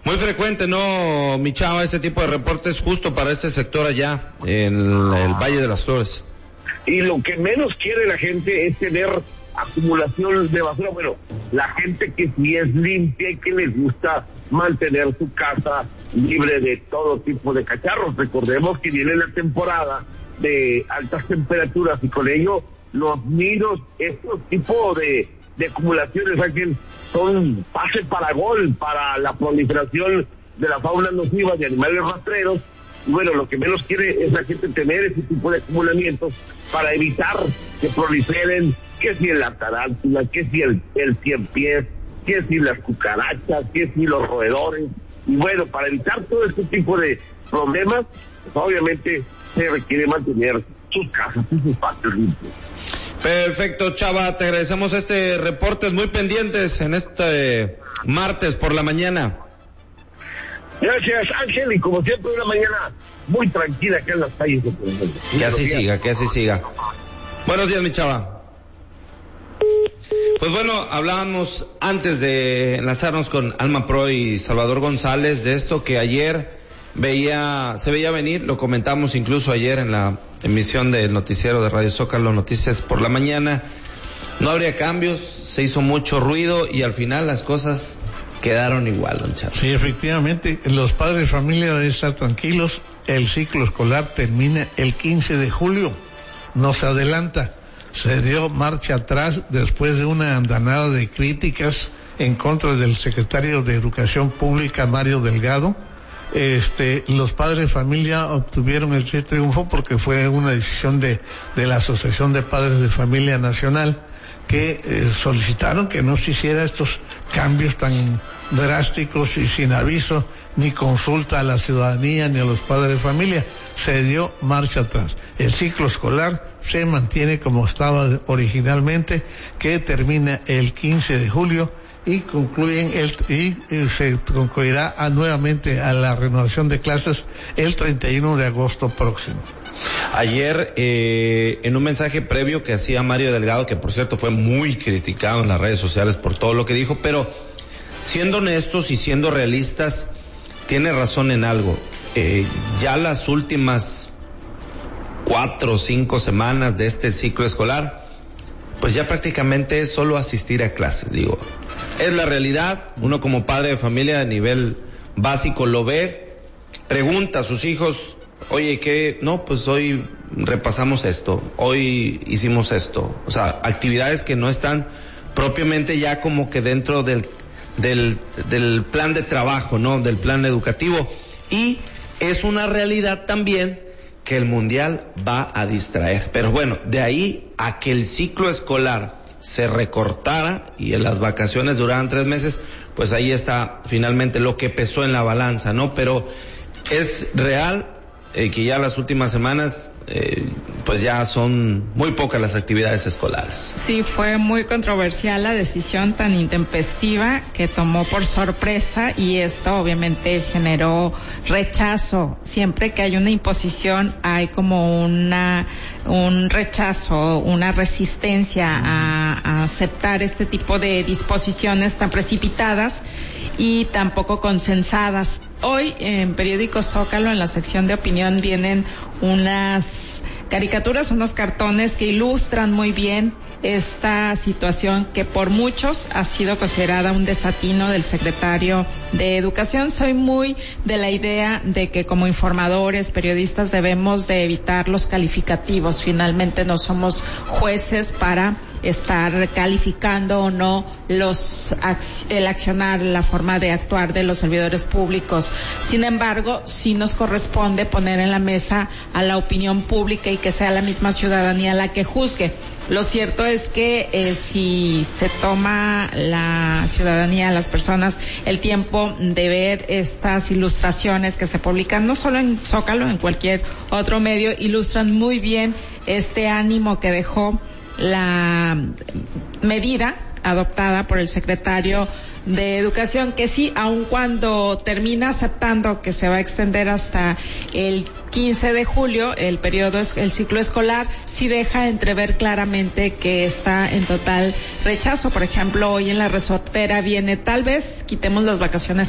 Muy frecuente, ¿no, mi chava, este tipo de reportes justo para este sector allá, en el Valle de las Flores? Y lo que menos quiere la gente es tener acumulación de basura. Bueno, la gente que sí es limpia y que les gusta mantener su casa libre de todo tipo de cacharros. Recordemos que viene la temporada de altas temperaturas y con ello los nidos, estos tipos de acumulaciones aquí son pase para gol para la proliferación de la fauna nociva de animales rastreros. Y bueno, lo que menos quiere es la gente tener ese tipo de acumulamientos para evitar que proliferen, que si la tarántula, que si el cien pies, que si las cucarachas, que si los roedores. Y bueno, para evitar todo este tipo de problemas, pues obviamente se requiere mantener sus casas y sus patios limpios. Perfecto, Chava, te agradecemos este reporte, muy pendientes en este martes por la mañana. Gracias, Ángel, y como siempre una mañana muy tranquila acá en las calles de Puebla. Que así siga. Buenos días, mi Chava. Pues bueno, hablábamos antes de enlazarnos con Alma Pro y Salvador González de esto que ayer se veía venir, lo comentamos incluso ayer en la emisión del noticiero de Radio Zócalo, Noticias por la Mañana. No habría cambios, se hizo mucho ruido y al final las cosas quedaron igual, don Charlie. Sí, efectivamente, los padres de familia deben estar tranquilos, el ciclo escolar termina el 15 de julio, no se adelanta, se dio marcha atrás después de una andanada de críticas en contra del secretario de Educación Pública, Mario Delgado. Los padres de familia obtuvieron el triunfo porque fue una decisión de la Asociación de Padres de Familia Nacional que solicitaron que no se hiciera estos cambios tan drásticos y sin aviso ni consulta a la ciudadanía ni a los padres de familia. Se dio marcha atrás. El ciclo escolar se mantiene como estaba originalmente, que termina el 15 de julio y se concluirá nuevamente a la renovación de clases el 31 de agosto próximo. Ayer, en un mensaje previo que hacía Mario Delgado, que por cierto fue muy criticado en las redes sociales por todo lo que dijo, pero siendo honestos y siendo realistas, tiene razón en algo. Ya las últimas 4 o 5 semanas de este ciclo escolar, pues ya prácticamente es solo asistir a clases, digo. Es la realidad, uno como padre de familia a nivel básico lo ve, pregunta a sus hijos, oye, ¿qué? No, pues hoy repasamos esto, hoy hicimos esto. O sea, actividades que no están propiamente ya como que dentro del plan de trabajo, ¿no? Del plan educativo. Y es una realidad también que el mundial va a distraer. Pero bueno, de ahí a que el ciclo escolar se recortara y en las vacaciones duraran 3 meses, pues ahí está finalmente lo que pesó en la balanza, ¿no? Pero es real que ya las últimas semanas pues ya son muy pocas las actividades escolares. Sí, fue muy controversial la decisión tan intempestiva que tomó por sorpresa y esto obviamente generó rechazo. Siempre que hay una imposición hay como un rechazo, una resistencia a aceptar este tipo de disposiciones tan precipitadas y tan poco consensadas. Hoy en Periódico Zócalo, en la sección de opinión, vienen unas caricaturas, unos cartones que ilustran muy bien esta situación que por muchos ha sido considerada un desatino del secretario de Educación. Soy muy de la idea de que como informadores, periodistas, debemos de evitar los calificativos. Finalmente no somos jueces para estar calificando o no el accionar, la forma de actuar de los servidores públicos. Sin embargo, sí nos corresponde poner en la mesa a la opinión pública y que sea la misma ciudadanía la que juzgue. Lo cierto es que si se toma la ciudadanía, las personas, el tiempo de ver estas ilustraciones que se publican, no solo en Zócalo, en cualquier otro medio, ilustran muy bien este ánimo que dejó la medida adoptada por el secretario de Educación, que sí, aun cuando termina aceptando que se va a extender hasta el 15 de julio, el ciclo escolar, sí deja entrever claramente que está en total rechazo. Por ejemplo, hoy en la resortera viene, tal vez quitemos las vacaciones